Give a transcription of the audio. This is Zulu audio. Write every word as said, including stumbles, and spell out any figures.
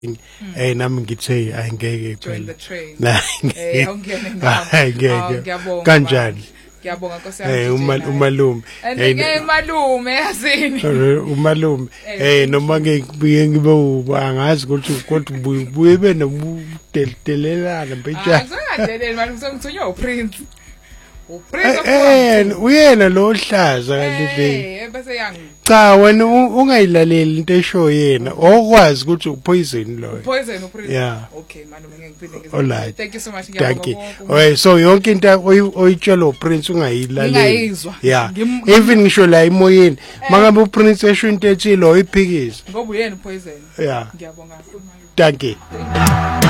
eh nami ngithe ayingeke phela la eh awungene ngawo ngiyabonga kanjani ngiyabonga Nkosi yami eh umalume eh malume yazini umalume eh noma ngibuye ngibe angazi ukuthi kodwa ubuye benobudelelana mfethu akusadeleli manje ngithunywa uPrince Eh uyena lo hlaza kanti eh bese yangi cha wena ungayilaleli into esho yena okwazi ukuthi upoison lo poison uPrince yeah okay malume ngeke ngiphinde ngizwe thank you so much ngiyabonga okay so yonke into oyitshela uPrince ungayilaleli yeah even ngisho la emoyeni mangabe uPrince esho into ethile oyiphikisa ngoba uyena upoison yeah ngiyabonga thank you